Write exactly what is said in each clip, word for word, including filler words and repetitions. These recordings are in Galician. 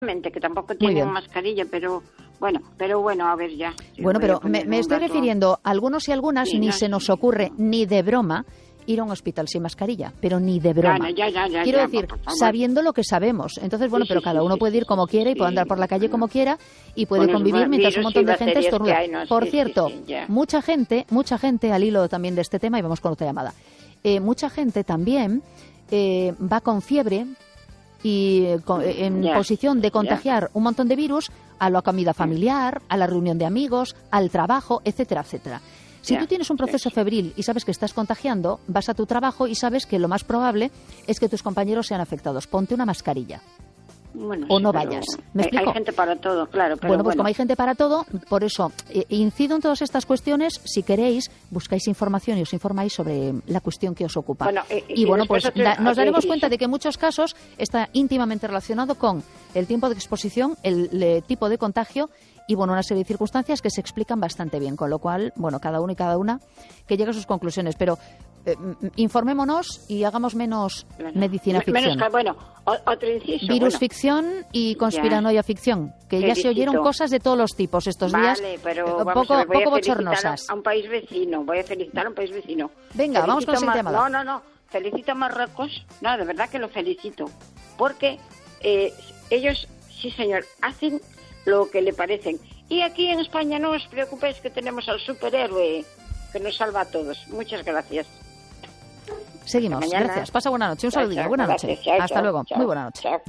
que tampoco tienen mascarilla, pero bueno, pero bueno, a ver ya. Bueno, pero me, me estoy refiriendo a algunos y algunas, sí, ni no, se nos sí, ocurre, sí. ni de broma, ir a un hospital sin mascarilla, pero ni de broma. Ya, ya, ya, Quiero ya, decir, ya, sabiendo lo que sabemos. Entonces, bueno, sí, pero sí, cada uno sí, puede ir como sí, quiera y puede andar por la calle sí, como quiera y puede bueno, convivir mientras un montón de gente estornuda. Hay, no, por sí, cierto, sí, sí, mucha gente, mucha gente, al hilo también de este tema, y vamos con otra llamada, eh, mucha gente también eh, va con fiebre y en yeah, posición de contagiar yeah. un montón de virus a la comida familiar, a la reunión de amigos, al trabajo, etcétera, etcétera. Si yeah. tú tienes un proceso febril y sabes que estás contagiando, vas a tu trabajo y sabes que lo más probable es que tus compañeros sean afectados. Ponte una mascarilla. Bueno, o sí, no vayas. ¿Me hay, explico? Hay gente para todo, claro. Pero bueno, pues bueno. como hay gente para todo, por eso eh, incido en todas estas cuestiones. Si queréis, buscáis información y os informáis sobre la cuestión que os ocupa. Bueno, eh, y, y bueno, pues otro, da, nos daremos sí, cuenta sí. de que en muchos casos está íntimamente relacionado con el tiempo de exposición, el, el tipo de contagio y bueno, una serie de circunstancias que se explican bastante bien. Con lo cual, bueno, cada uno y cada una que llegue a sus conclusiones. Pero Eh, informémonos y hagamos menos bueno, medicina ficción. Menos, bueno, otro inciso. Virus bueno. ficción y conspiranoia ficción, que Felicito. ya se oyeron cosas de todos los tipos estos vale, días, pero eh, vamos poco, a ver, voy poco a bochornosas. A un país vecino, voy a felicitar a un país vecino. Venga, felicito vamos con la siguiente llamada. No, no, no, felicito a Marruecos, no, de verdad que lo felicito, porque eh, ellos, sí señor, hacen lo que le parecen. Y aquí en España no os preocupéis que tenemos al superhéroe que nos salva a todos. Muchas gracias. Seguimos, gracias. Pasa buena noche, un saludito, buena noche. Gracias, chao, Hasta chao, luego, chao, muy buena noche. Chao.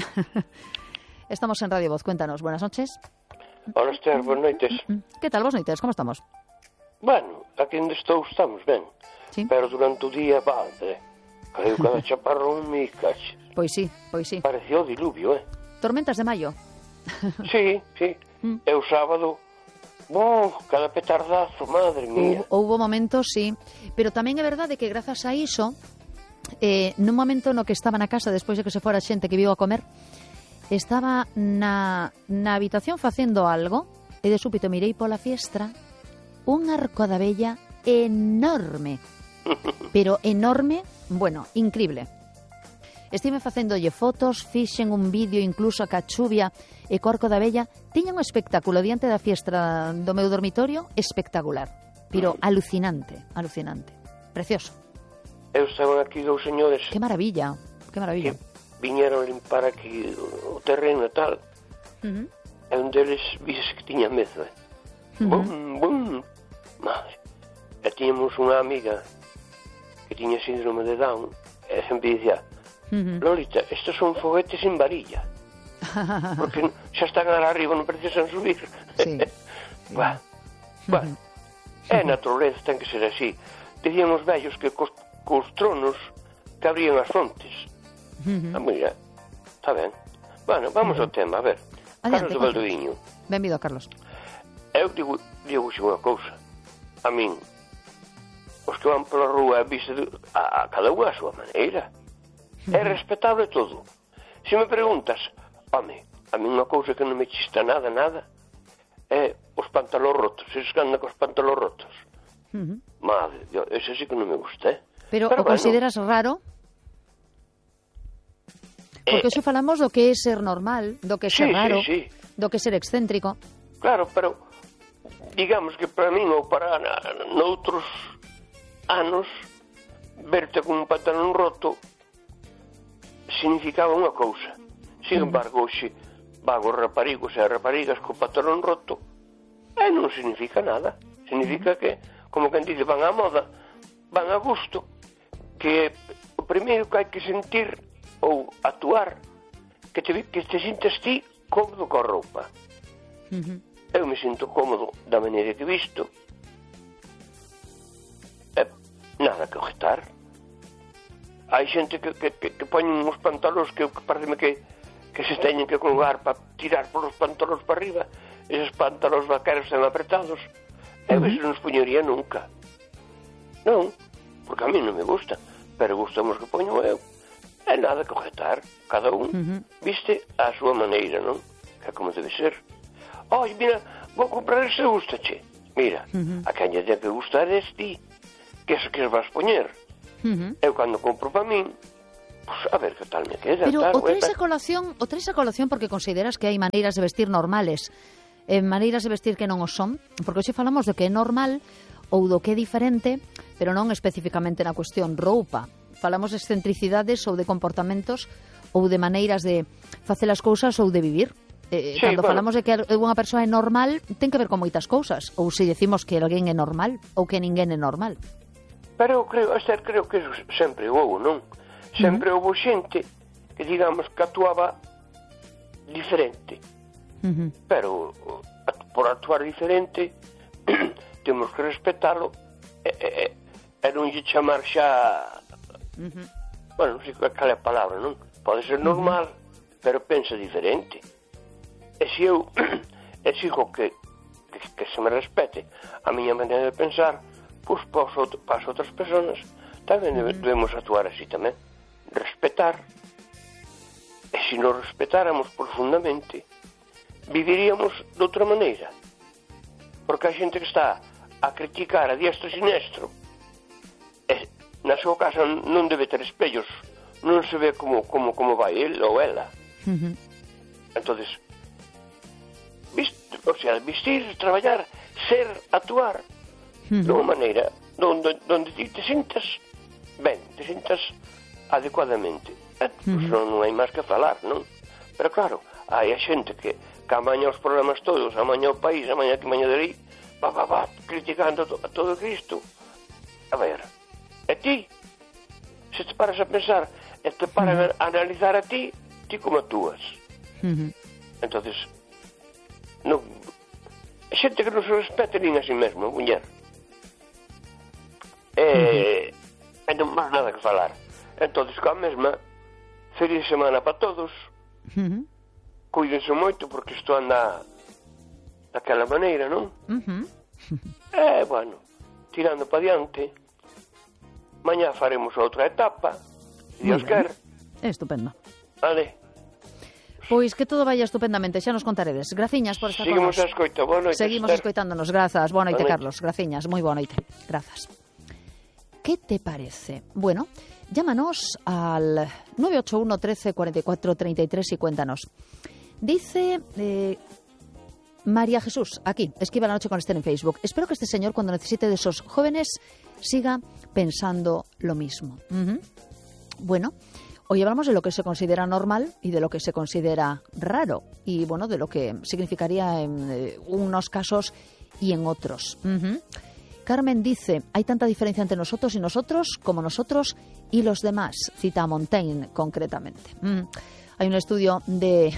Estamos en Radio Voz, cuéntanos, buenas noches. Hola, Esther, buenas noites. Que tal, vos noites, como estamos? Bueno, aquí onde estou estamos ben, sí. pero durante o día, padre, caiu cada chaparrón me cache. Pois sí, pois sí. Pareceu diluvio, eh? Tormentas de maio. Sí, sí, mm. e o sábado... Oh, cada petardazo, madre mía. Hubo, hubo momentos, sí, pero tamén é verdade que grazas a iso, eh, nun momento no que estaba na casa despois de que se fora xente que viu a comer, estaba na, na habitación facendo algo e de súbito mirei pola fiestra un arco da vella enorme, pero enorme, bueno, increíble. Estive facéndolle fotos, fixen un vídeo incluso a cachuvia e co arco da vella. Tiña un espectáculo diante da fiestra do meu dormitorio espectacular, pero alucinante, alucinante, precioso. Eu estaban aquí dous señores. Que maravilla, que maravilla. Que viñeron limpar aquí o terreno e tal. Uh-huh. E un deles vise que tiña medo, eh? Uh-huh. Bum, bum, madre. E tiñamos unha amiga que tiña síndrome de Down e sempre dicía: uh-huh. Lolita, estos son foguetes sin varilla. Porque xa están arriba, non precisan subir. Sí. Bah, bah. É naturaleza, ten que ser así. Dicían os vellos que cos, cos tronos que abrían as fontes. Uh-huh. Ah, mira, está ben. Bueno, vamos uh-huh. ao tema, a ver. Adiante, Carlos do Valdoviño. Benvido, Carlos. Eu digo, digo unha cousa. A min, os que van pola rúa viste a, a cada unha a súa maneira. Uh-huh. É respetable todo. Se me preguntas, home, a mí unha cousa que non me chista nada, nada, é os pantalóns rotos. Eses que andan cos pantalóns rotos. Uh-huh. Madre, Dios, ese sí que non me gusta, eh? Pero, Pero o bueno, consideras raro? Porque eh, se falamos do que é ser normal, do que é ser sí, raro, sí, sí. do que é ser excéntrico. Claro, pero digamos que para min ou para noutros anos verte con un pantalón roto significaba unha cousa. Sin embargo, hoxe van os raparigos e as raparigas co pantalón roto e non significa nada. Significa que, como quen dice, van á moda, van a gusto, que o primeiro que hai que sentir ou actuar que te, que te sintas ti cómodo coa roupa. Uh-huh. Eu me sinto cómodo da maneira que visto. E nada que objetar. Hai xente que, que, que, que poñen uns pantalóns que, que parece que que se teñen que colgar para tirar polos pantalóns para arriba. Eses pantalóns vaqueros están apretados. Eu uh-huh. eso non os puñería nunca. Non, porque a mí non me gusta, pero gustamos que poño eu. É nada que objetar. Cada un uh-huh. viste a súa maneira, non? Que é como debe ser. Oi, mira, vou comprar ese gustache. Mira, uh-huh. a quen lle ten que gustar es ti. Que eso que vas poñer. Uh-huh. Eu cando compro para min, pues a ver qué tal me queda. Pero tal, o traes tal. a colación, o traes a colación porque consideras que hai maneiras de vestir normales, eh, maneiras de vestir que non o son, porque hoxe falamos do que é normal ou do que é diferente, pero non especificamente na cuestión roupa. Falamos de excentricidades ou de comportamentos ou de maneiras de facer as cousas ou de vivir. Eh, Sí, cando bueno. falamos de que unha persoa é normal, ten que ver con moitas cousas. Ou se decimos que alguén é normal ou que ninguén é normal. Pero eu creo, Esther, creo que eso sempre houve, non? Sempre uh -huh. houve xente que, digamos, que actuaba diferente. Uh -huh. Pero por actuar diferente temos que respetalo e, e, e non lle chamar xa uh -huh. bueno, non sei cal é a palabra, non? Pode ser normal, uh -huh. pero pensa diferente. E se eu exijo que, que, que se me respete a miña maneira de pensar, pois para as outras persoas tamén uh -huh. debemos actuar así tamén, respetar. E se nos respetáramos profundamente, viviríamos de outra maneira. Porque a xente que está a criticar a diestro e sinestro, e na súa casa non debe ter espellos, non se ve como, como, como vai el ou ela. Uh -huh. Entonces, vist, o sea, vestir, traballar, ser, actuar, uh -huh. de unha maneira donde, donde ti te sintas ben, te sintas adecuadamente. Eh, pues uh -huh. non, non hai máis que falar, non? Pero claro, hai a xente que, que amaña os problemas todos, amaña o país, amaña que maña de aí, va, va, va, criticando to, a todo Cristo. A ver, e ti, se te paras a pensar, e te paras uh -huh. a analizar a ti, ti como actúas. Uh -huh. Entonces, non, a xente que non se respete nin a si mesmo, muller. E, uh -huh. e non máis nada que falar. Entonces, coa mesma, feliz semana para todos. Uh -huh. Cuídense moito porque isto anda daquela maneira, non? Uh -huh. E, bueno, tirando para diante, mañá faremos outra etapa, se Dios quer. Estupendo. Vale. Pois que todo vaya estupendamente, xa nos contaredes. Graciñas por estar con nos. Seguimos a escoita, boa noite. Seguimos escoitándonos, grazas. Boa noite, Carlos, graciñas, moi boa noite. Grazas. ¿Qué te parece? Bueno, llámanos al nueve ocho uno, trece, cuarenta y cuatro, treinta y tres y cuéntanos. Dice eh, María Jesús, aquí, escriba la noche con Esther en Facebook. Espero que este señor, cuando necesite de esos jóvenes, siga pensando lo mismo. Uh-huh. Bueno, hoy hablamos de lo que se considera normal y de lo que se considera raro. Y, bueno, de lo que significaría en eh, unos casos y en otros. Uh-huh. Carmen dice, hay tanta diferencia entre nosotros y nosotros como nosotros y los demás. Cita a Montaigne, concretamente. Uh-huh. Hay un estudio de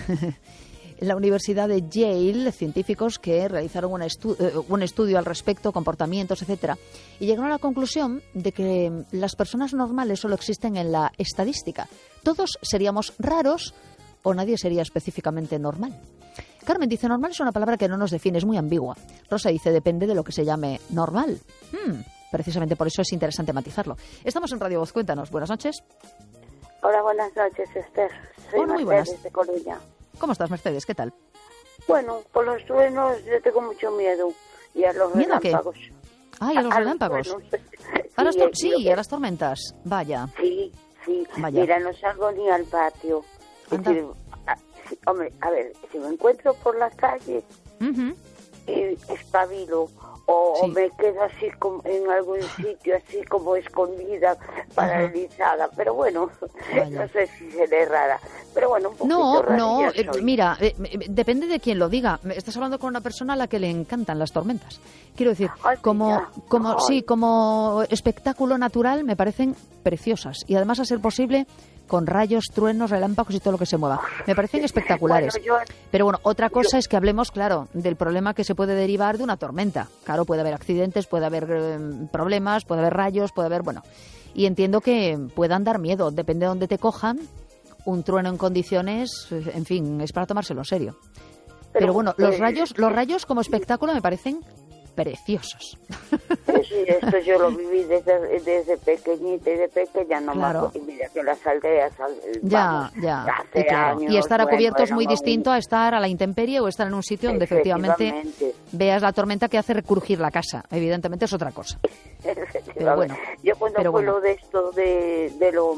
la Universidad de Yale, científicos que realizaron una estu eh, un estudio al respecto, comportamientos, etcétera, y llegaron a la conclusión de que las personas normales solo existen en la estadística. Todos seríamos raros o nadie sería específicamente normal. Carmen dice, normal es una palabra que no nos define, es muy ambigua. Rosa dice, depende de lo que se llame normal. Hmm, precisamente por eso es interesante matizarlo. Estamos en Radio Voz, cuéntanos. Buenas noches. Hola, buenas noches, Esther. Soy Hola, muy Mercedes buenas. de Coruña. ¿Cómo estás, Mercedes? ¿Qué tal? Bueno, por los truenos yo tengo mucho miedo. Y a los ¿Miedo a qué? relámpagos. Ay, a los a relámpagos. Los ¿A las sí, tor eh, sí, que... a las tormentas. Vaya. Sí, sí. Vaya. Mira, no salgo ni al patio. Es Anda. decir, a, sí, hombre, a ver, si me encuentro por la calle, Uh-huh. eh, espabilo. O, Sí. o me quedo así como en algún sitio, así como escondida, paralizada. Pero bueno, Vaya. no sé si seré rara. Pero bueno, un poquito No, rarilla no, eh, soy. mira, eh, eh, depende de quién lo diga. Estás hablando con una persona a la que le encantan las tormentas. Quiero decir, Ay, como, mira. como, Ay. sí, como espectáculo natural me parecen preciosas. Y además, a ser posible, con rayos, truenos, relámpagos y todo lo que se mueva. Me parecen espectaculares. Bueno, yo- Pero bueno, otra cosa yo- es que hablemos, claro, del problema que se puede derivar de una tormenta. Claro, puede haber accidentes, puede haber eh, problemas, puede haber rayos, puede haber, bueno. Y entiendo que puedan dar miedo, depende de dónde te cojan. Un trueno en condiciones, eh, en fin, es para tomárselo en serio. Pero, Pero, bueno, los eh, rayos, los rayos como espectáculo me parecen preciosos. Sí, esto yo lo viví desde, desde pequeñita y de pequeña no Claro. me acuerdo. Y mira que las aldeas, al- Ya, vamos, ya. hace Y, claro, años, y estar a bueno, cubierto es era muy muy- distinto a estar a la intemperie o estar en un sitio donde efectivamente Efectivamente. veas la tormenta que hace recrujir la casa. Evidentemente es otra cosa. Pero bueno, Yo cuando pero fue bueno. lo de esto de, de lo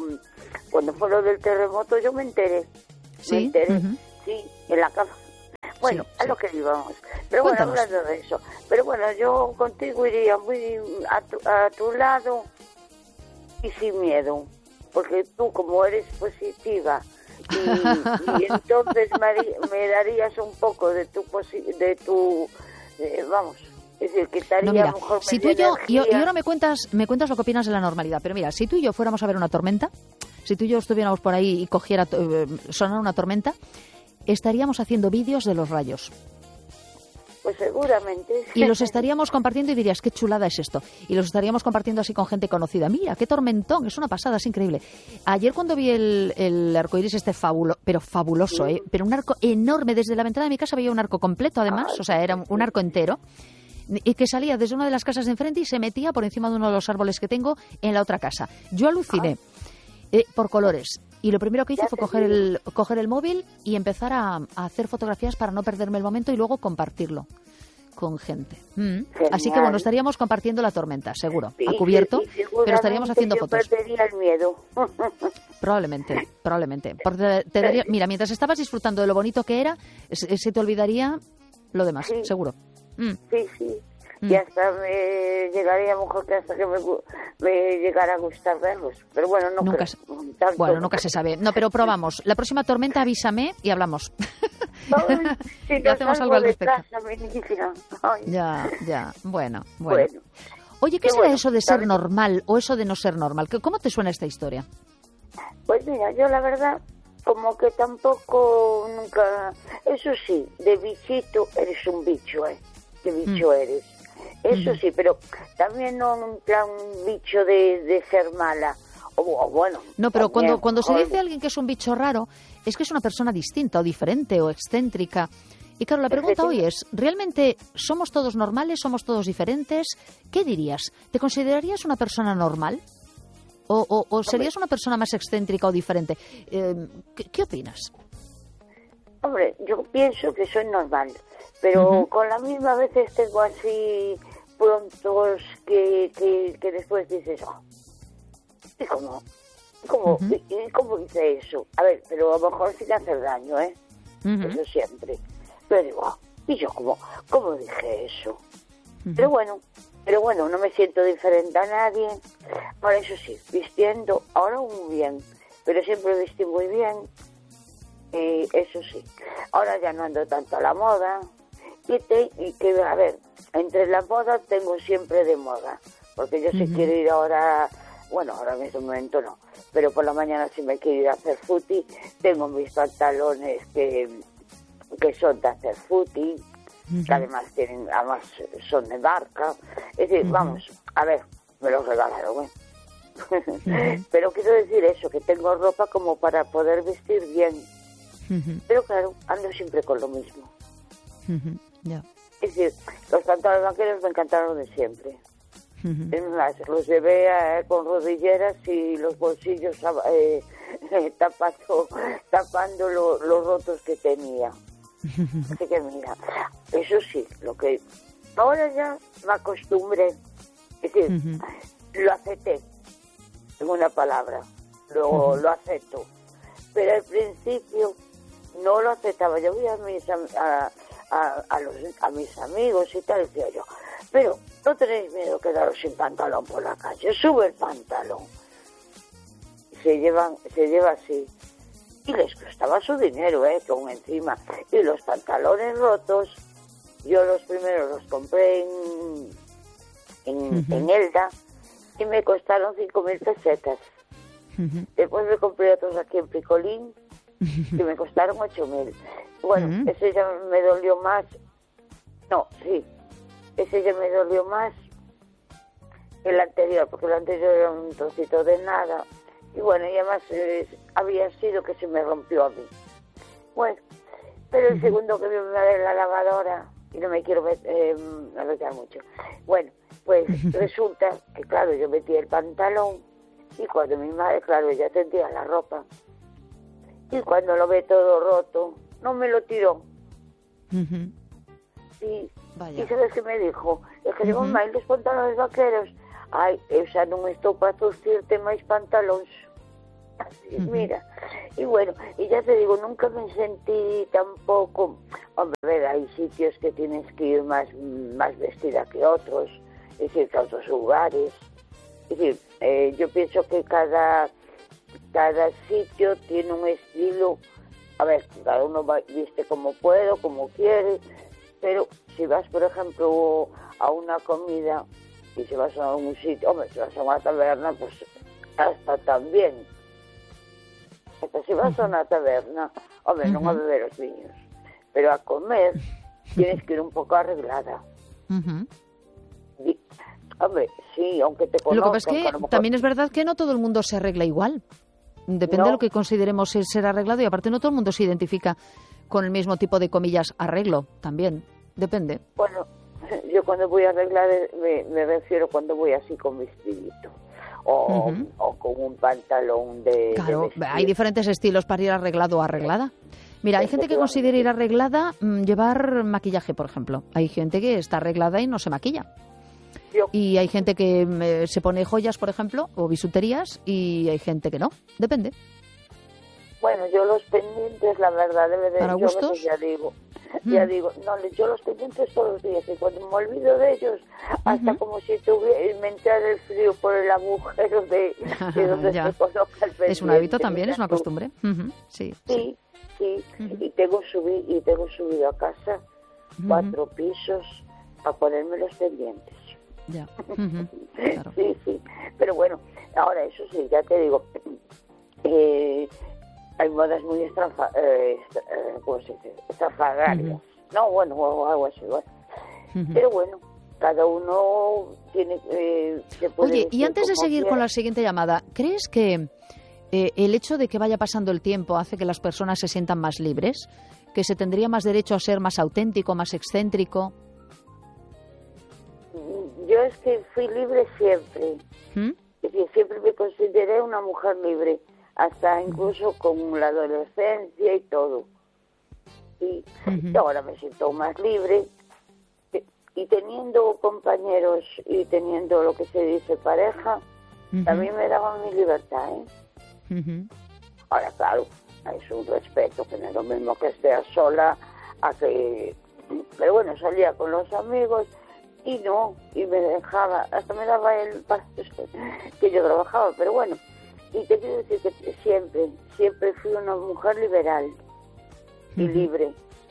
cuando fue lo del terremoto yo me enteré. Sí. Me enteré, Uh-huh. sí, en la cama. Bueno, Sí, a sí. lo que íbamos. Pero bueno, Cuéntanos. hablando de eso. Pero bueno, yo contigo iría muy a tu, a tu lado y sin miedo. Porque tú, como eres positiva, y, y entonces me, harí- me darías un poco de tu, posi- de tu eh, vamos, es decir, quitaría No, mira, a lo mejor si tú media y yo, y, y energía. ahora me cuentas, me cuentas lo que opinas de la normalidad, pero mira, si tú y yo fuéramos a ver una tormenta, si tú y yo estuviéramos por ahí y cogiera, eh, sonara una tormenta, estaríamos haciendo vídeos de los rayos. Pues seguramente. Y los estaríamos compartiendo y dirías, qué chulada es esto. Y los estaríamos compartiendo así con gente conocida. Mira, qué tormentón, es una pasada, es increíble. Ayer cuando vi el, el arcoíris este fabulo, pero fabuloso, ¿eh? Pero un arco enorme, desde la ventana de mi casa veía un arco completo además, o sea, era un arco entero, y que salía desde una de las casas de enfrente y se metía por encima de uno de los árboles que tengo en la otra casa. Yo aluciné eh, por colores. Y lo primero que hice Ya fue te coger digo. el, coger el móvil y empezar a, a hacer fotografías para no perderme el momento y luego compartirlo con gente. Mm. Así que bueno, estaríamos compartiendo la tormenta, seguro, Y- a cubierto, y pero estaríamos seguramente haciendo yo fotos. perdería el miedo. Probablemente, probablemente. Porque te, te daría, mira, mientras estabas disfrutando de lo bonito que era, se, se te olvidaría lo demás, Sí. seguro. Mm. Sí, sí. Mm. Y hasta me llegaría, a lo mejor que hasta que me, gu- me llegara a gustar verlos. Pero bueno, no Nunca creo. se- Tanto Bueno, no nunca se creo. sabe. No, pero probamos. La próxima tormenta avísame y hablamos. Ay, si Y no hacemos salgo algo al de respecto. casa, mi niña. Ay. Ya, ya. Bueno, bueno. Bueno. Oye, ¿qué Qué será bueno, eso de ser ¿sabes? normal o eso de no ser normal? ¿Qué- ¿Cómo te suena esta historia? Pues mira, yo la verdad, como que tampoco nunca... Eso sí, de bichito eres un bicho, ¿eh? De bicho Mm. eres. Eso Mm. sí, pero también no en un plan bicho de, de ser mala. O, o bueno... No, pero también, cuando, cuando se joder. dice a alguien que es un bicho raro, es que es una persona distinta o diferente o excéntrica. Y claro, la pregunta hoy es, ¿realmente somos todos normales? ¿Somos todos diferentes? ¿Qué dirías? ¿Te considerarías una persona normal? ¿O, o, o serías una persona más excéntrica o diferente? Eh, ¿qué, qué opinas? Hombre, yo pienso que soy normal, pero Ujú. con la misma a veces tengo así prontos que, que, que después dices, oh, ¿y cómo? ¿Y cómo, Ujú. y- y cómo hice eso? A ver, pero a lo mejor sin hacer daño, ¿eh? Ujú. Eso siempre. Pero digo, ah, ¿y yo cómo, cómo dije eso? Ujú. Pero bueno, pero bueno, no me siento diferente a nadie. Ahora eso sí, vistiendo, ahora muy bien, pero siempre vestí muy bien. Y eso sí, ahora ya no ando tanto a la moda. Y, te, y que, a ver, entre la moda tengo siempre de moda. Porque yo si Ujú. quiero ir ahora, bueno, ahora en este momento no, pero por la mañana si me quiero ir a hacer footy, tengo mis pantalones que, que son de hacer footy, que además tienen, además son de marca. Es decir, Ujú. vamos, a ver, me los regalaron, ¿eh? Ujú. Pero quiero decir eso, que tengo ropa como para poder vestir bien. Ujú. Pero claro, ando siempre con lo mismo. Ujú. Ya. Es decir, los pantalones vaqueros me encantaron de siempre. Ujú. Es más, los llevé eh, con rodilleras y los bolsillos eh, eh, tapando, tapando lo- los rotos que tenía. Así que mira, eso sí, lo que ahora ya me acostumbré. Es decir, Ujú. lo acepté, en una palabra, lo, Ujú. lo acepto. Pero al principio no lo aceptaba. Yo vi a mis, am- a, a, a los, a mis amigos y tal, decía yo, pero no tenéis miedo de quedaros sin pantalón por la calle, sube el pantalón. Se llevan, se lleva así. Y les costaba su dinero, ¿eh? Con encima. Y los pantalones rotos, yo los primeros los compré en, en, Ujú. en Elda y me costaron cinco mil pesetas. Ujú. Después me compré otros aquí en Picolín que me costaron ocho mil. Bueno, Ujú. ese ya me dolió más. No, sí. Ese ya me dolió más que el anterior, porque el anterior era un trocito de nada. Y bueno, y además eh, había sido que se me rompió a mí. Bueno, pero el segundo que vi me de la lavadora, y no me quiero met- eh, meter mucho. Bueno, pues resulta que, claro, yo metí el pantalón, y cuando mi madre, claro, ella tendía la ropa, y cuando lo ve todo roto, no me lo tiró. Ujú. Y, Vaya. y ¿sabes qué me dijo? Es que digo, Ujú. mamá, ¿y los pantalones vaqueros? Ai, eu xa non estou para torcirte máis pantalóns. Así, uh-huh. Mira, y bueno, y ya te digo, nunca me sentí tampoco, hombre, a ver, hay sitios que tienes que ir más, más vestida que otros, es decir, que a otros lugares, es decir, eh, yo pienso que cada, cada sitio tiene un estilo, a ver, cada uno va, viste como puede, como quiere, pero si vas, por ejemplo, a una comida y si vas a un sitio, hombre, si vas a una taberna, pues hasta también. Hasta si vas a una taberna, hombre, uh-huh. no a beber los viños, pero a comer tienes que ir un poco arreglada. Uh-huh. Y, hombre, sí, aunque te conozcan... Lo que pasa es que mejor... también es verdad que no todo el mundo se arregla igual. Depende no. de lo que consideremos el ser arreglado, y aparte no todo el mundo se identifica con el mismo tipo de, comillas, arreglo, también, depende. Bueno, yo cuando voy a arreglar me, me refiero cuando voy así con vestidito o, uh-huh. o con un pantalón de Claro, de hay diferentes estilos para ir arreglado o arreglada. Mira, hay gente que considera ir arreglada mmm, llevar maquillaje, por ejemplo. Hay gente que está arreglada y no se maquilla. Yo. Y hay gente que eh, se pone joyas, por ejemplo, o bisuterías, y hay gente que no. Depende. Bueno, yo los pendientes, la verdad, debe de... ¿Para yo gustos? Ya digo, mm. ya digo, no, yo los pendientes todos los días, y cuando me olvido de ellos, hasta uh-huh. como si tuviera, me entrara el frío por el agujero de, de donde se coloca el pendiente. Es un hábito también, es una costumbre. Uh-huh. Sí, sí, sí. sí. Uh-huh. Y tengo subido, y tengo subido a casa uh-huh. cuatro pisos a ponerme los pendientes. Ya. Uh-huh. Claro. Sí, sí. Pero bueno, ahora eso sí, ya te digo, eh, hay modas muy estrafa, eh, eh, ¿cómo se dice? Estrafalarias. Uh-huh. No, bueno, o algo así, bueno. Uh-huh. Pero bueno, cada uno tiene... Eh, se puede Oye, y antes de seguir quiera. con la siguiente llamada, ¿crees que eh, el hecho de que vaya pasando el tiempo hace que las personas se sientan más libres? ¿Que se tendría más derecho a ser más auténtico, más excéntrico? Yo es que fui libre siempre. ¿Mm? Es decir, siempre me consideré una mujer libre, hasta incluso con la adolescencia y todo. Y, uh-huh. y ahora me siento más libre. Y teniendo compañeros y teniendo lo que se dice pareja, uh-huh. también me daban mi libertad, ¿eh? Uh-huh. Ahora, claro, es un respeto, que no es lo mismo que esté sola a que... Pero bueno, salía con los amigos... Y no, y me dejaba, hasta me daba el que yo trabajaba, pero bueno, y te quiero decir que siempre, siempre fui una mujer liberal y uh-huh. libre,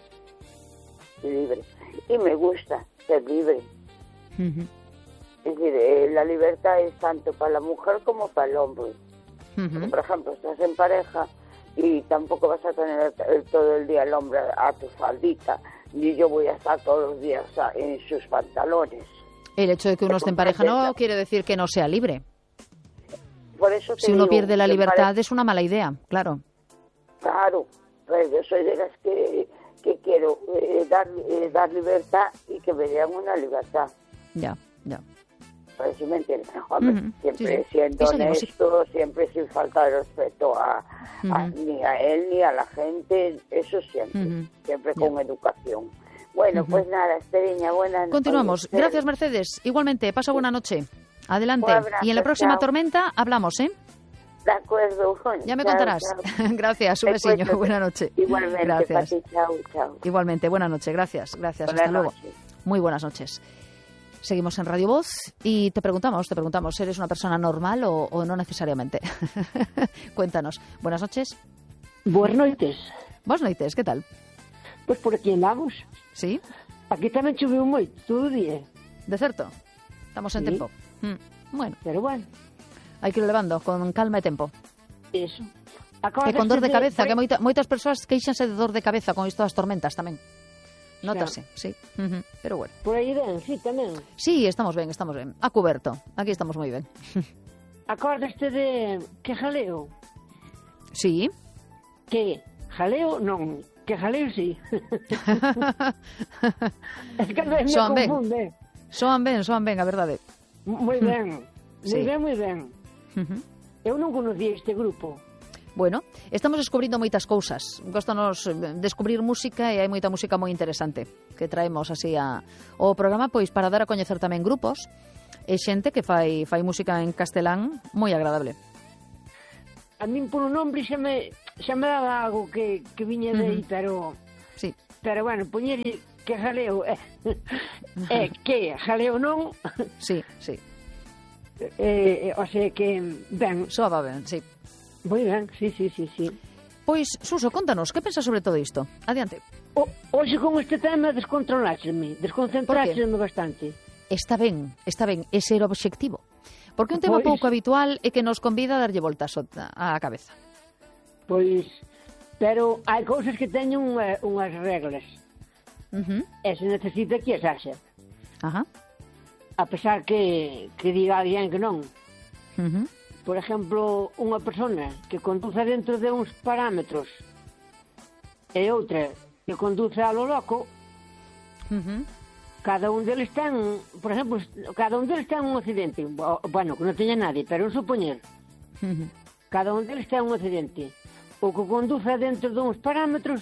y libre, y me gusta ser libre. Uh-huh. Es decir, eh, la libertad es tanto para la mujer como para el hombre. Uh-huh. Porque, por ejemplo, estás en pareja y tampoco vas a tener el, todo el día el hombre a tu faldita, ni yo voy a estar todos los días en sus pantalones. El hecho de que uno esté en pareja no quiere decir que no sea libre. Por eso si uno pierde la libertad es una mala idea, claro. Claro, pues yo soy de las que, que quiero eh, dar, eh, dar libertad y que me den una libertad. Ya, ya. Por eso me entiendes. Hombre, uh-huh. siempre sí, sí. siendo sí, honesto, sí. siempre sin falta de respeto a, uh-huh. a, ni a él ni a la gente, eso siempre, uh-huh. siempre yeah. con educación. Bueno, uh-huh. pues nada, Esteriña, buenas noches. Continuamos. Gracias, Mercedes. Igualmente, pasa buena noche. Adelante. Abrazo, y en la próxima chao. tormenta hablamos, ¿eh? De acuerdo. Ya me chao, contarás. Chao. Gracias, un besillo. Buenas noches. Igualmente, gracias. Pati, chao, chao. Igualmente, buenas noches. Gracias, gracias. Buenas Hasta luego. noches. Muy buenas noches. Seguimos en Radio Voz y te preguntamos, te preguntamos, ¿eres una persona normal o, o no necesariamente? Cuéntanos. Buenas noches. Buenas noches. Buenas noches, ¿qué tal? Pues por aquí andamos. ¿Sí? Aquí tamén choveu moito, todo o día. De certo? Estamos en sí. tempo. Mm. Bueno. Pero bueno. Hai que ir levando con calma e tempo. Eso. E con dor de cabeza, de... que moita, moitas persoas queixanse de dor de cabeza con isto das tormentas tamén. Notase, claro. Sí. Uh-huh. Pero bueno. Por aí ben, sí, tamén. Sí, estamos ben, estamos ben. A cuberto. Aquí estamos moi ben. Acordaste de que jaleo? Sí. Que jaleo non, que jaleo sí. Es que me soan confunde. Ben. Soan ben, soan ben, a verdade. Moi ben, moi sí. ben, moi ben. Uh-huh. Eu non conocía este grupo. Bueno, estamos descubrindo moitas cousas. Góstanos descubrir música e hai moita música moi interesante que traemos así a, o programa pois para dar a coñecer tamén grupos e xente que fai fai música en castelán moi agradable. a min por un nombre xa me, xa me daba algo que, que viña de aí, Uh-huh. pero... Sí. Pero, bueno, poñer que jaleo é, é que jaleo non, Sí, sí. eh, o sea que, ben, Soa ben, sí. moi ben, sí, sí, sí, sí. Pois, Suso, contanos, que pensas sobre todo isto? Adiante. O, hoxe con este tema descontroláxeme, desconcentráxeme bastante. Está ben, está ben, ese era o obxectivo. Porque un tema Pois- pouco habitual é que nos convida a darlle voltas á cabeza. Pois, pero hai cousas que teñen unha, unhas reglas, Uh-huh. e se necesita que as haxa. Ajá. A pesar que, que diga alguén que non. Uh-huh. Por exemplo, unha persona que conduza dentro de uns parámetros e outra que conduce a lo loco, Uh-huh. cada un deles ten, por exemplo, cada un deles ten un accidente. Bo- Bueno, que non teña nadie, pero un supoñer. Uh-huh. Cada un deles ten un accidente. O que conduce dentro de uns parámetros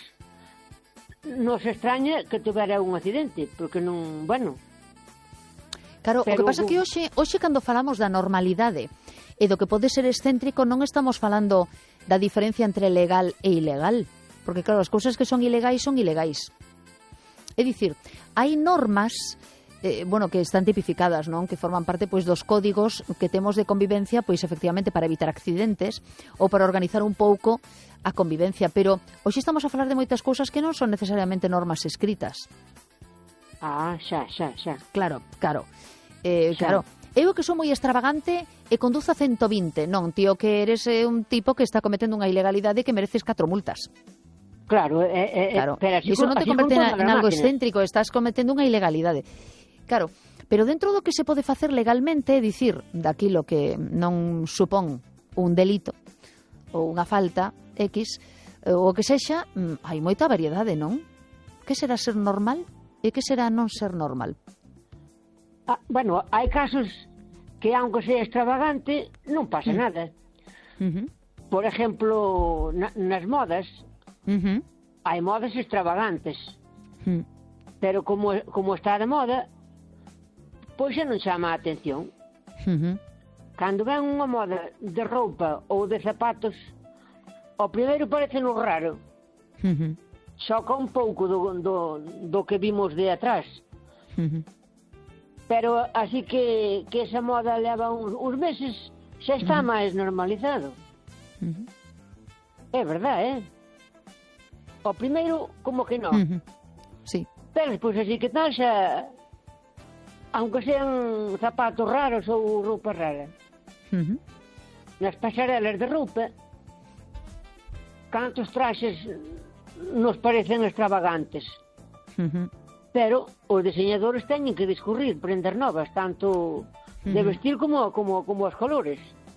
non se extraña que tuvera un accidente, porque non, bueno, Claro, Pero o que pasa é o- que hoxe, hoxe cando falamos da normalidade e do que pode ser excéntrico, non estamos falando da diferencia entre legal e ilegal. Porque, claro, as cousas que son ilegais son ilegais. É dicir, hai normas eh, bueno, que están tipificadas, non? Que forman parte pois dos códigos que temos de convivencia, pois efectivamente para evitar accidentes ou para organizar un pouco a convivencia, pero hoxe estamos a falar de moitas cousas que non son necesariamente normas escritas. ah, xa, xa, xa. Claro, claro. Eh, Xa. claro. Eu que son moi extravagante e conduzo a ciento vinte. Non, tío, que eres eh, un tipo que está cometendo unha ilegalidade que mereces catro multas. Claro, eh, eh, Claro. pero así Iso con- non te así con converte todas na- as en algo máquinas. excéntrico, estás cometendo unha ilegalidade. Claro, pero dentro do que se pode facer legalmente, é dicir, daquilo que non supón un delito ou unha falta X, eh, ou o que sexa, mm, hai moita variedade, non? Que será ser normal e que será non ser normal? Ah, bueno, hai casos que, aunque sea extravagante, non pasa Mm. nada. Uh-huh. Por exemplo, na, nas modas, Uh-huh. hai modas extravagantes, Uh-huh. pero como, como está de moda, pois xa non chama a atención. Uh-huh. Cando ven unha moda de roupa ou de zapatos, o primeiro parece no raro, Uh-huh. xoca un pouco do, do, do que vimos de atrás. Uh-huh. Pero así que, que esa moda leva uns, uns meses, xa está Ujú. máis normalizado. Uh-huh. É verdade, eh? O primeiro, como que non. Uh-huh. Sí. Pero despois así que tal, xa... Aunque sean zapatos raros ou roupa rara. Uh-huh. Nas pasarelas de roupa, cantos traxes nos parecen extravagantes. Uh-huh. Pero os diseñadores teñen que discurrir prendas novas, tanto de Ujú. vestir como, como, como os colores.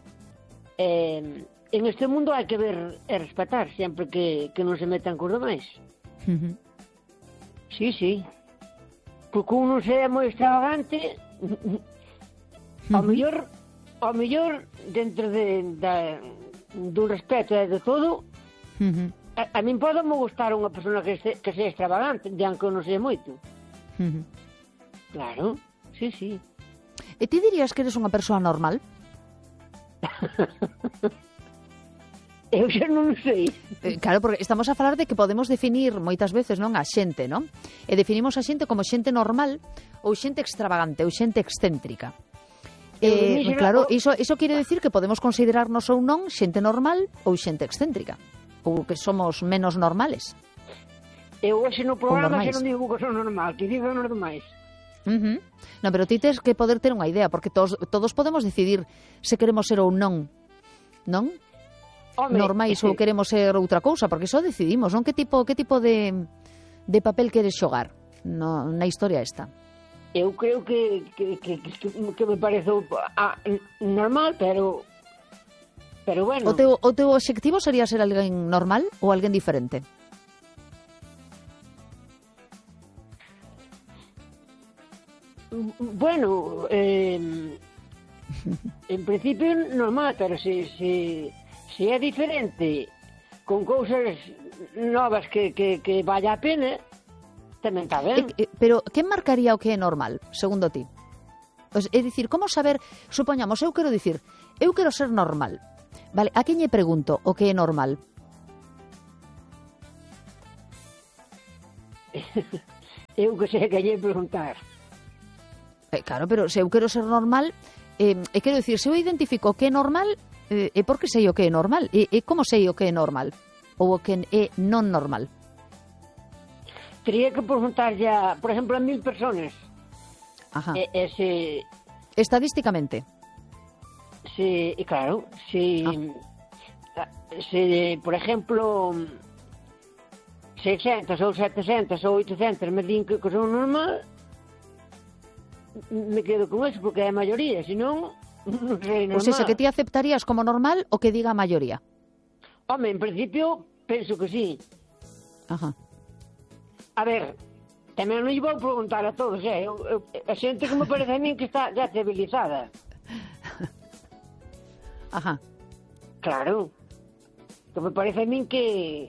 Eh, en este mundo hai que ver e respetar sempre que, que non se metan cos demais. Uh-huh. Sí, sí. Porque un non sea moi extravagante, ao Ujú. mellor, ao mellor dentro de, da, do respeto e de todo, Uh-huh. a, a min pode me gustar unha persona que, se, que sea extravagante, de aunque non sea moito. Uh-huh. Claro, sí, sí. E ti dirías que eres unha persoa normal? Eu xa non sei. Eh, claro, porque estamos a falar de que podemos definir moitas veces, non, a xente, non? E definimos a xente como xente normal ou xente extravagante ou xente excéntrica. Eu Eh, dixera- claro, o- iso, iso quere decir que podemos considerarnos ou non xente normal ou xente excéntrica, ou que somos menos normales. Eu hoxe no programa normais. xa non digo que son normal, que digo normais. Uh-huh. Non, pero ti tes que poder ter unha idea, porque todos, todos podemos decidir se queremos ser ou non, non? Home, Normais é que ou queremos ser outra cousa, porque iso decidimos, non? Que tipo, que tipo de, de papel queres xogar no, na historia esta? Eu creo que, que, que, que, que me parece ah, normal, pero pero bueno, O teu, o teu obxectivo sería ser alguén normal ou alguén diferente? bueno, eh, en principio normal, pero se si, si é diferente con cousas novas que, que, que vaya a pena, tamén está ben. E, e, pero quen marcaría o que é normal, segundo ti? Pues, é dicir, como saber, supoñamos, eu quero dicir, eu quero ser normal, Vale, a quen lle pregunto o que é normal? Eu que sei que lle preguntar. Eh, claro, pero se eu quero ser normal, eh, e quero dicir, se eu identifico o que é normal, eh, é porque sei o que é normal. E, e como sei o que é normal? Ou o que é non normal? Tería que preguntar ya, por exemplo, a mil personas. Ajá. E, e se... Estadísticamente. Se, e claro, se... Ah. Se, por exemplo... seiscentos ou setecentos ou oitocentos me din que, que son normal, me quedo con eso porque é a maioría, senón non sei normal. Ou seja, que ti aceptarías como normal o que diga a maioría? Home, en principio, penso que sí. Ajá. A ver, tamén non lle vou preguntar a todos, eh? Eu, eu, a xente que me parece a min que está ya civilizada. Ajá. Claro. Que me parece a min que...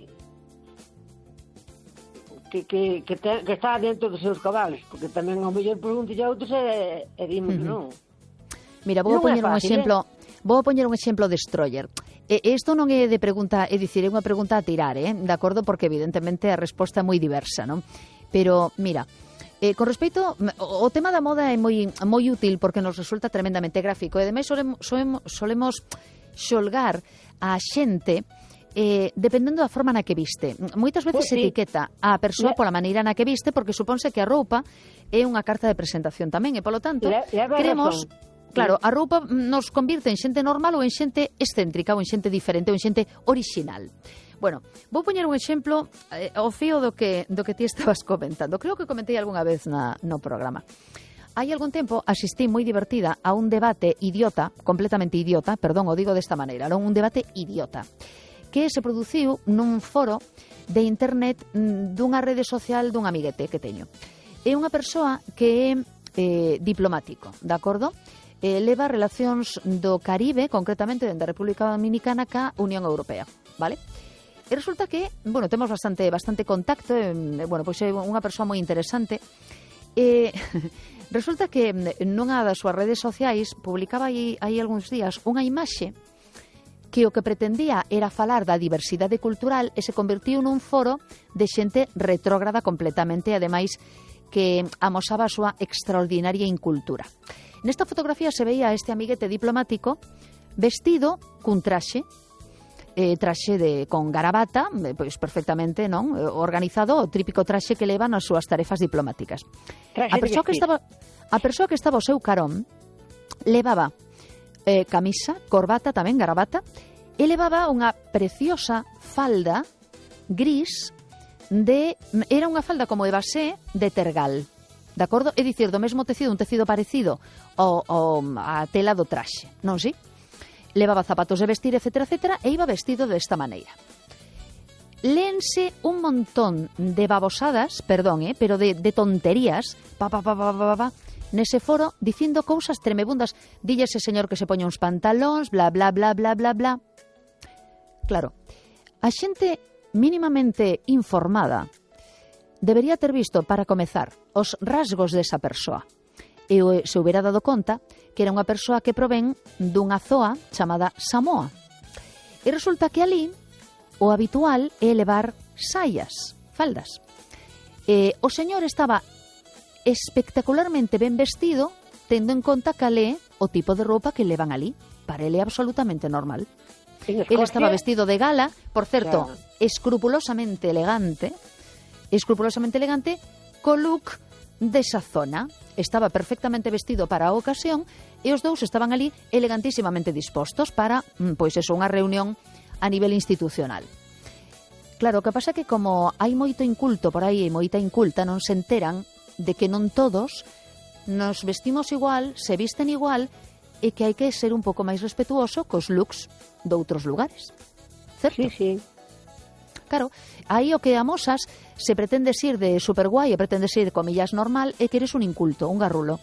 que, que, que, te, que está dentro dos seus cabales, porque tamén ao mellor pregunto a outros e, e dimos que non. Mira, vou non poñer é un fácil, exemplo, eh? vou poñer un exemplo de Destroyer. E isto non é de pregunta, é dicir, é unha pregunta a tirar, eh? De acordo, porque evidentemente a resposta é moi diversa, non? Pero, mira, eh, con respecto, o tema da moda é moi moi útil porque nos resulta tremendamente gráfico, e ademais solemos, solemos, solemos xolgar a xente eh, dependendo da forma na que viste. Moitas veces Pois se sí. etiqueta a persoa pola maneira na que viste porque suponse que a roupa é unha carta de presentación tamén e, polo tanto, Le, queremos... razón. Claro, a roupa nos convirte en xente normal ou en xente excéntrica ou en xente diferente ou en xente orixinal. Bueno, vou poñer un exemplo eh, ao fío do que, do que ti estabas comentando. Creo que comentei algunha vez na, no programa. Hai algún tempo asistí moi divertida a un debate idiota, completamente idiota, perdón, o digo desta maneira, non un debate idiota, que se produciu nun foro de internet dunha rede social dun amiguete que teño. É unha persoa que é eh, diplomático, de acordo? Eh, leva relacións do Caribe, concretamente dende a República Dominicana ca Unión Europea, vale? E resulta que, bueno, temos bastante bastante contacto, e, bueno, pois é unha persoa moi interesante. E resulta que nunha das súas redes sociais publicaba aí, aí algúns días unha imaxe que o que pretendía era falar da diversidade cultural e se convertiu nun foro de xente retrógrada completamente, e ademais que amosaba a súa extraordinaria incultura. Nesta fotografía se veía a este amiguete diplomático vestido cun traxe, eh, traxe de, con garabata, eh, pois perfectamente, non, eh, organizado, o típico traxe que leva nas súas tarefas diplomáticas. Traxe A persoa que estaba a persoa que estaba ao seu carón levaba eh, camisa, corbata, tamén garabata, e levaba unha preciosa falda gris de era unha falda como de basé de tergal. De acordo? É dicir, do mesmo tecido, un tecido parecido ao, ao, a tela do traxe, non si? Levaba zapatos de vestir, etcétera, etcétera, e iba vestido desta maneira. Léense un montón de babosadas, perdón, eh, pero de, de tonterías, pa, pa, pa, pa, pa, pa, nese foro, dicindo cousas tremebundas. Dille ese señor que se poña uns pantalóns, bla, bla, bla, bla, bla, bla. Claro, a xente mínimamente informada debería ter visto, para comezar, os rasgos desa persoa. E se houbera dado conta que era unha persoa que provén dunha zoa chamada Samoa. E resulta que ali o habitual é levar saias, faldas. E o señor estaba espectacularmente ben vestido, tendo en conta cal é o tipo de roupa que levan ali. Para ele é absolutamente normal. Ele estaba vestido de gala, por certo, claro, escrupulosamente elegante, escrupulosamente elegante, co look desa zona. Estaba perfectamente vestido para a ocasión e os dous estaban ali elegantísimamente dispostos para, pois eso, unha reunión a nivel institucional. Claro, o que pasa é que como hai moito inculto por aí e moita inculta, non se enteran de que non todos nos vestimos igual, se visten igual, e que hai que ser un pouco máis respetuoso cos looks de outros lugares. Certo? Sí, sí. Claro, aí o que amosas, se pretendes ir de superguai e pretendes ir, comillas, normal, é que eres un inculto, un garrulo.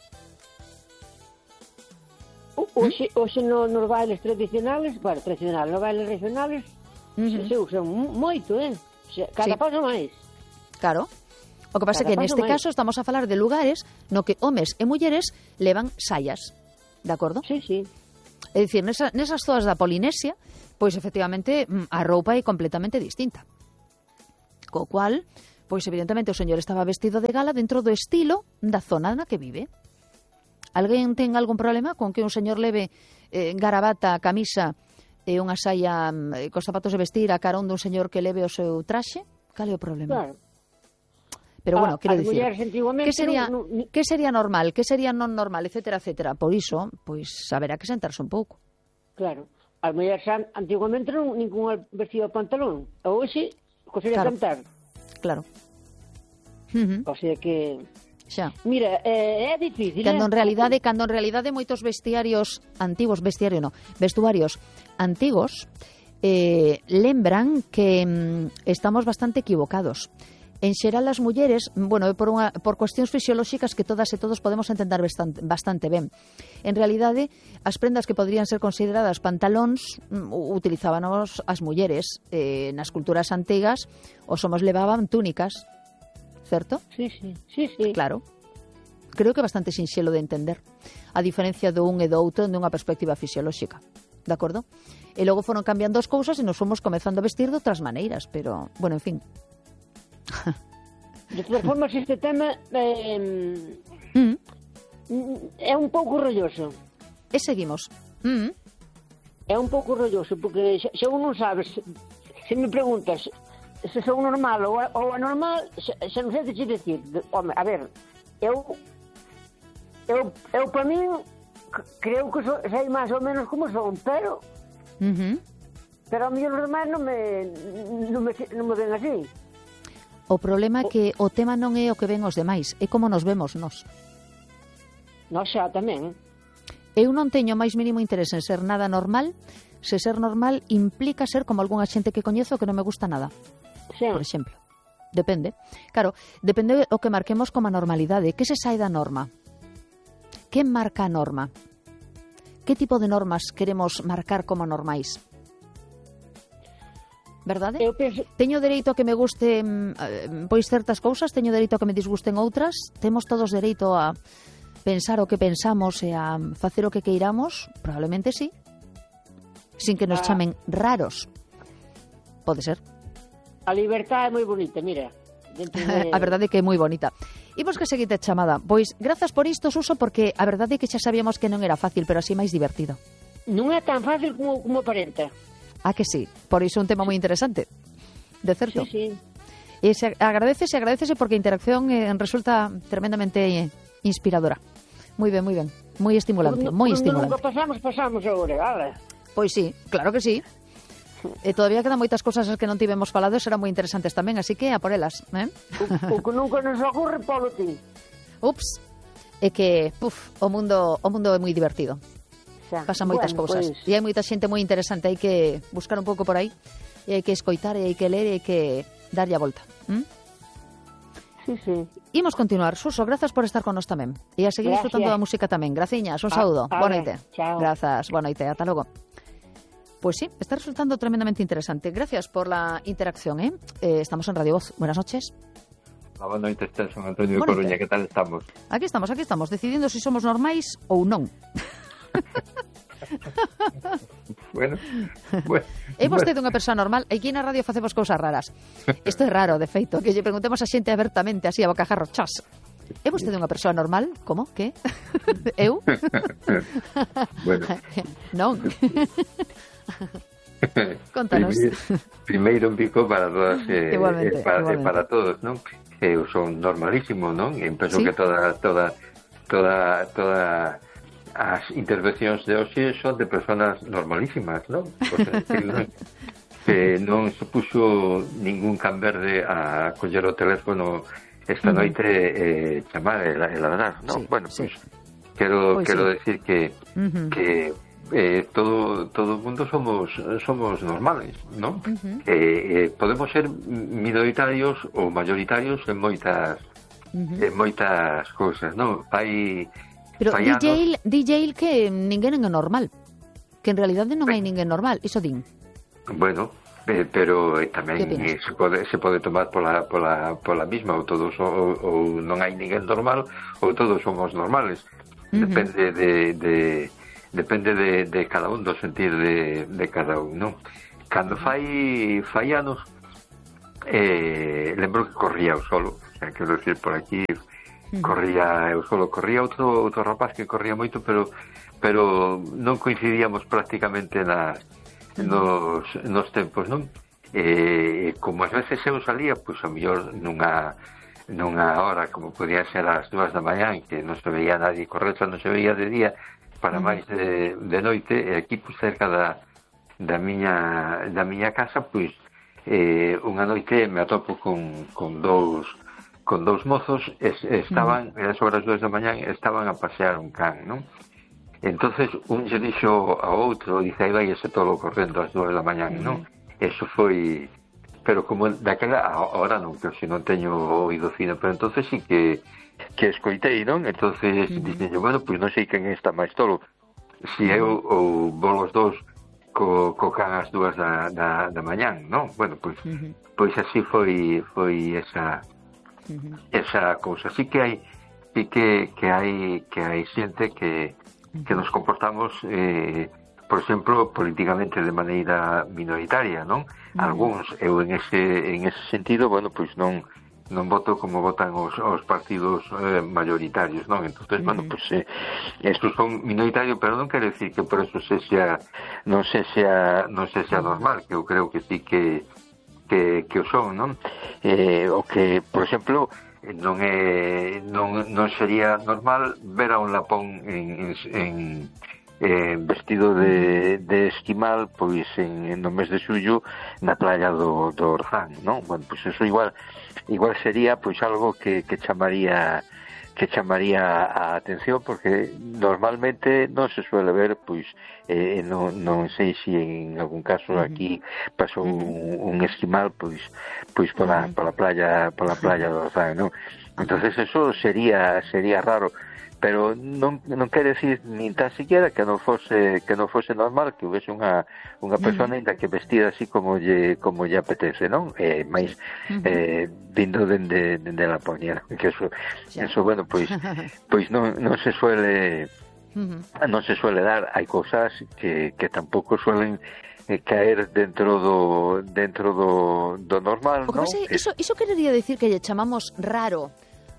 Oxe, oxe no, nos bailes tradicionales, bueno, tradicionales, nos bailes regionales, uh -huh. se, se usan moito, eh? Se, cada sí. paso máis. Claro. O que pasa é que neste máis. caso estamos a falar de lugares no que homes e mulleres levan saias, de acordo? Sí, sí. É dicir, nesa, nesas zonas da Polinesia, pois efectivamente a roupa é completamente distinta. Co cual, pois evidentemente o señor estaba vestido de gala dentro do estilo da zona na que vive. Alguén ten algún problema con que un señor leve eh, garabata, camisa e unha saia eh, cos zapatos de vestir a carón dun señor que leve o seu traxe? Cal é o problema? Claro. Pero bueno, A- quero as dicir, mulleres antiguamente que sería, non- non- que sería normal, que sería non normal, etcétera, etcétera. Por iso, pois haberá que sentarse un pouco. Claro. As mulleres an- antiguamente non ningún vestido de pantalón. Ou hoxe, cosa de Claro. cantar. Claro. Uh -huh. O sea que... Xa. Mira, eh, é difícil, Cando en eh? realidade, cando en realidade moitos vestiarios antigos, vestiario no, vestuarios antigos eh, lembran que mm, estamos bastante equivocados. En xeral as mulleres, bueno, é por, unha, por cuestións fisiolóxicas que todas e todos podemos entender bastante, bastante ben. En realidade, as prendas que podrían ser consideradas pantalóns mm, utilizábanos as mulleres. Eh, nas culturas antigas os homos levaban túnicas, certo? Sí, sí, sí, sí. Claro. Creo que é bastante sinxelo de entender a diferencia do un e do outro dunha perspectiva fisiolóxica. De acordo? E logo foron cambiando as cousas e nos fomos comezando a vestir de outras maneiras, pero, bueno, en fin. De todas formas, este tema eh, Mm. é un pouco rolloso. E seguimos. Mm. É un pouco rolloso, porque se, se un non sabes, se, se me preguntas se son normal ou, ou anormal, se, se non sei que te decir. Home, a ver, eu, eu, eu para min, creo que so, sei máis ou menos como son, pero, Uh -huh. pero a mí os demais non me, non me, non me ven así. O problema é que o tema non é o que ven os demais, é como nos vemos nós. Non xa tamén. Eu non teño máis mínimo interés en ser nada normal, se ser normal implica ser como algunha xente que coñezo que non me gusta nada. Sí. Por exemplo. Depende. Claro, depende o que marquemos como a normalidade. Que se sae da norma? Que marca a norma? Que tipo de normas queremos marcar como normais? Verdade? Eu penso, Teño dereito a que me gusten eh, pois certas cousas, teño dereito a que me disgusten outras, temos todos dereito a pensar o que pensamos e a facer o que queiramos, probablemente sí, sin que nos Ah. chamen raros. Pode ser. a libertad é moi bonita, mira. Dentro de... A verdade é que é moi bonita. Imos que seguinte chamada. Pois, grazas por isto, Suso, porque a verdade é que xa sabíamos que non era fácil, pero así máis divertido. Non é tan fácil como, como aparenta. Ah, que sí. Por iso é un tema moi interesante. De certo. Sí, sí. E se agradecese, agradecese porque a interacción eh, resulta tremendamente eh, inspiradora. Moi ben, moi ben. Moi estimulante, moi estimulante. Nunca pasamos, pasamos agora, ala. Pois sí, claro que sí. E todavía quedan moitas cousas as que non tivemos falado e serán moi interesantes tamén, así que a por elas, eh? O, o que nunca nos ocorre, polo ti. Ups. É que, puf, o mundo o mundo é moi divertido. Xa. Pasan moitas Bueno, cousas. pois, E hai moita xente moi interesante, hai que buscar un pouco por aí. E hai que escoitar, e hai que ler, e hai que darlle a volta. ¿Mm? Sí, sí. Imos continuar. Suso, grazas por estar con nos tamén. E a seguir Gracias. disfrutando da música tamén. Graciñas, un A- saúdo. a Boa ver, noite. chao. Grazas, boa noite. Ata logo. Pues sí, está resultando tremendamente interesante. Gracias por la interacción, ¿eh? Eh, estamos en Radio Voz. Buenas noches. Boa noite, Son Antonio de Boa Coruña, noite. que tal estamos? Aquí estamos, aquí estamos, decidindo se si somos normais ou non. Bueno, bueno. É vostede unha persoa normal? Aquí na radio facemos cousas raras. Isto é raro, de feito, que lle preguntemos a xente abertamente, así a bocajarro, chas. É vostede unha persoa normal? Como? Que? Eu? Bueno. Non. Contanos. Primeiro, primeiro un pico para todas eh, Igualmente, eh, para, igualmente. eh, para todos, non? Eu son normalísimo, non? E penso Sí. que toda toda toda toda as intervencións de hoxe son de personas normalísimas, non? Por decirlo, non? Que non supuxo ningún can verde a coller o teléfono esta Ujú. noite eh, chamar e la- e ladrar, non? Sí, Bueno, sí. pois quero Pois quero sí. decir que Ujú. que eh, todo todo o mundo somos somos normales, non? Ujú. Eh, eh, podemos ser minoritarios ou mayoritarios en moitas Ujú. en moitas cousas, non? Hai Pero hai anos- D J, D J que ninguén é normal. Que en realidade non hai ninguén normal. Iso din. Bueno, eh, pero eh, tamén Que opinas? eh, se pode se pode tomar pola pola pola misma ou todos ou, ou non hai ninguén normal ou todos somos normales. Ujú. Depende de, de depende de, de cada un, do sentir de, de cada un, non? Cando fai, fai anos, eh, lembro que corría eu solo, o sea, quero decir, por aquí corría eu solo, corría outro, outro rapaz que corría moito, pero pero non coincidíamos prácticamente na, nos, nos tempos, non? Eh, como ás veces eu salía, pois a mellor nunha nunha hora como podía ser ás dúas da mañán, que non se veía nadie correr, non se veía de día para máis de, de noite, e aquí pois cerca da, da miña da miña casa, pois eh, unha noite me atopo con, con dous con dous mozos, es, estaban, mm. sobre as dúas da mañán, estaban a pasear un can, non? Entonces un lle dixo ao outro, dice, aí vai ese tolo correndo ás dúas da mañán, mm. non? Eso foi, pero como daquela, ahora non, que se non teño oído fino, pero entonces sí que que escoitei, non? Entonces mm. dixen, bueno, pois non sei quen está máis tolo, si eu ou vos os dous co, co can ás dúas da, da, da mañán, non? Bueno, pois, mm-hmm. pois así foi foi esa uh-huh. esa cousa. Así que hai sí que, que hai que hai xente que, que nos comportamos eh, por exemplo, políticamente de maneira minoritaria, non? Uh-huh. Algúns, eu en ese en ese sentido, bueno, pois non non voto como votan os, os partidos eh, mayoritarios, non? Entonces, uh-huh. bueno, pois eh, estos son minoritarios, pero non quere decir que por eso se sea non se sea non se sea normal, que eu creo que sí que que, que o son, non? Eh, o que, por exemplo, non é non, non sería normal ver a un lapón en, en, en vestido de, de esquimal, pois en, no mes de xullo na playa do, do Orzán, non? Bueno, pois eso igual igual sería pois algo que, que chamaría que chamaría a atención, porque normalmente non se suele ver, pois eh, non, non sei se en algún caso aquí pasou un, un esquimal pois pois pola, pola playa pola playa do Orzán, non? Entonces eso sería sería raro, pero non non quere decir nin tan siquiera que non fose que non fose normal que houvese unha unha persona ainda que vestida así como lle como lle apetece, non? Eh, máis eh, vindo dende dende la poñera, que eso eso bueno, pois pois non non se suele non se suele dar, hai cousas que que tampouco suelen eh, caer dentro do dentro do do normal, non? Pase, iso iso querería decir que lle chamamos raro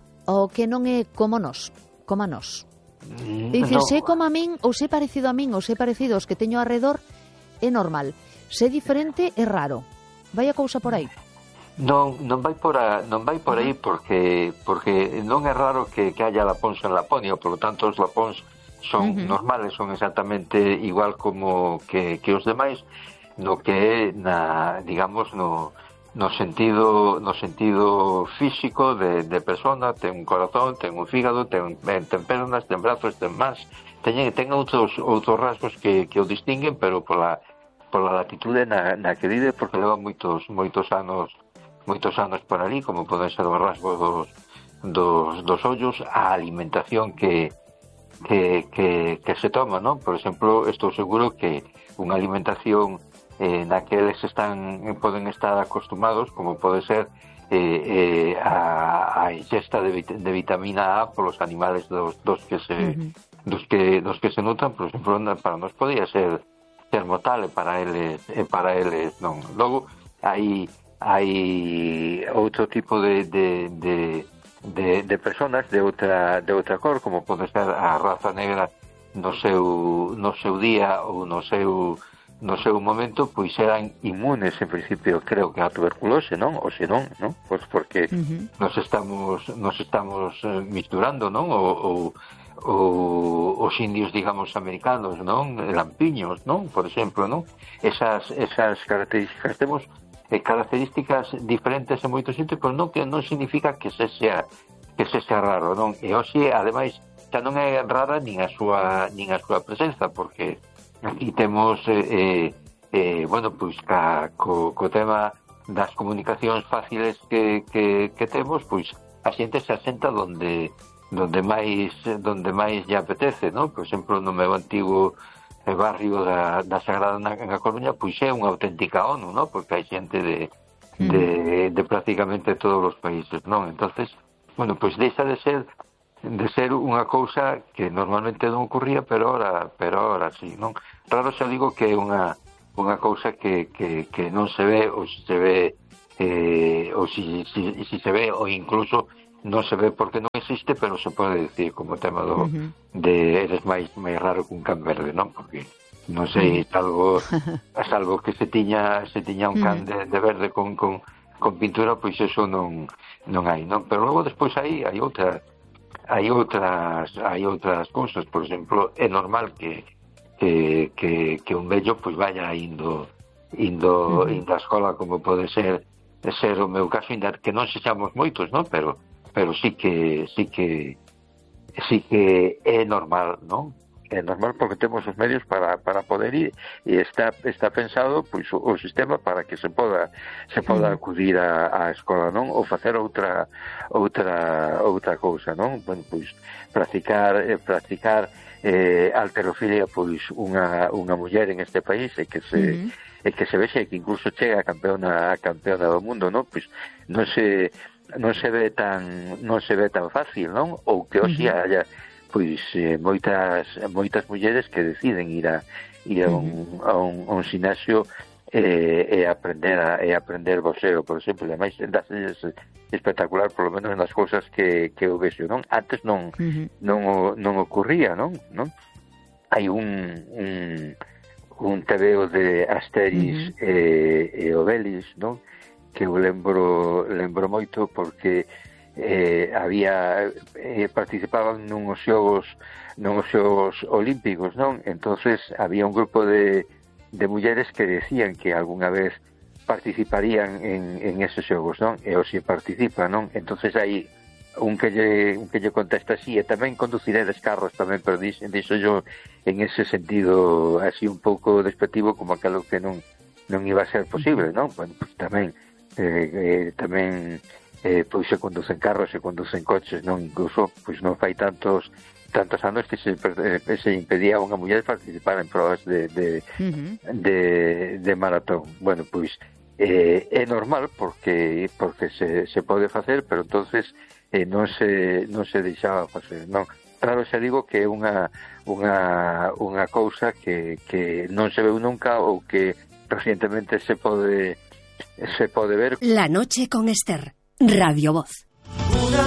o que non é como nós. Como a nós. Dicir, no. Se como a min, ou se parecido a min, ou se parecido aos que teño arredor, é normal. Se diferente, é raro. Vai a cousa por aí? Non, non vai por a, non vai por aí porque porque non é raro que, que haya lapóns en Laponia, por lo tanto os lapóns son uh-huh. normales, son exactamente igual como que, que os demais, no que é na, digamos, no no sentido no sentido físico de, de persona, ten un corazón, ten un fígado, ten, ten pernas, ten brazos, ten más, ten, ten outros outros rasgos que, que o distinguen, pero pola pola latitude na, na que vive, porque leva moitos moitos anos moitos anos por ali, como poden ser os rasgos dos dos, dos ollos, a alimentación que que, que que se toma, non? Por exemplo, estou seguro que unha alimentación Eh, na que eles están poden estar acostumados, como pode ser eh, eh, a, a ingesta de, vit- de vitamina A polos animales dos, dos que se uh-huh. dos que dos que se nutran, por exemplo, para nós podía ser ser mortal, e para eles e para eles non. Logo hai hai outro tipo de de, de, de, de personas de outra de outra cor, como pode ser a raza negra no seu no seu día ou no seu no seu momento, pois eran inmunes en principio, creo que a tuberculose, non? Ou se non, non? Pois porque uh-huh. nos estamos nos estamos eh, misturando, non? O, o, o, os indios, digamos, americanos, non? Lampiños, non? Por exemplo, non? Esas esas características temos eh, características diferentes en moitos sitios, pero non que non significa que se sea que se sea raro, non? E hoxe, ademais, xa non é rara nin a súa nin a súa presenza, porque aquí temos eh, eh, bueno, pois ca, co, co tema das comunicacións fáciles que, que, que temos, pois a xente se asenta donde donde máis donde máis lle apetece, non? Por exemplo, no meu antigo barrio da, da Sagrada na, na Coruña, pois é unha auténtica ONU, non? Porque hai xente de, de, de prácticamente todos os países, non? Entonces, bueno, pois deixa de ser de ser unha cousa que normalmente non ocurría, pero ahora, pero ahora sí, non? Raro xa digo que é unha unha cousa que, que, que non se ve ou se ve eh, ou si, si, si se ve ou incluso non se ve porque non existe, pero se pode decir como tema do uh-huh. de eres máis máis raro que un can verde, non? Porque non sei, uh-huh. salvo salvo que se tiña se tiña un can uh-huh. de, de verde con, con, con pintura, pois eso non non hai, non? Pero logo despois aí hai outra hai outras hai outras cousas, por exemplo, é normal que que, que, que un vello pois vaya indo indo, uh-huh. indo á escola, como pode ser ser o meu caso, ainda que non sexamos moitos, non? Pero pero sí que sí que sí que é normal, non? É normal porque temos os medios para, para poder ir e está está pensado pois o, o sistema para que se poda se poda acudir á, á escola, non? Ou facer outra outra outra cousa, non? Bueno, pois practicar eh, practicar eh, alterofilia, pois unha unha muller en este país e que se uh-huh. e que se vexe que incluso chega a campeona a campeona do mundo, non? Pois non se non se ve tan non se ve tan fácil, non? Ou que hoxe uh-huh. haya pois eh, moitas moitas mulleres que deciden ir a ir a un, uh-huh. a un, a un sinasio e, e aprender a, e aprender boxeo, por exemplo, e máis espectacular, por lo menos nas cousas que, que eu vexo, non? Antes non uh-huh. non, non ocurría, non? non? Hai un, un un tebeo de Asterix uh-huh. e, e Obelix, non? Que eu lembro lembro moito porque eh, había eh, participaban nuns xogos nuns xogos olímpicos, non? Entonces había un grupo de de mulleres que decían que algunha vez participarían en, en esos xogos, non? E os que participan, non? Entonces hai un que lle, un que lle contesta así, e tamén conduciredes carros tamén, pero dixo, dixo yo en ese sentido así un pouco despectivo, como aquilo que non non iba a ser posible, non? Bueno, pues tamén eh, eh, tamén eh, pois se conducen carros, se conducen coches, non? Incluso pois non fai tantos tantos anos que se, eh, se impedía a unha muller participar en probas de de, uh-huh. de, de maratón. Bueno, pois eh, é normal porque porque se, se pode facer, pero entonces eh, non se non se deixaba facer, non? Claro, xa digo que é unha unha unha cousa que que non se veu nunca ou que recientemente se pode se pode ver. La noche con Esther, Radio Voz.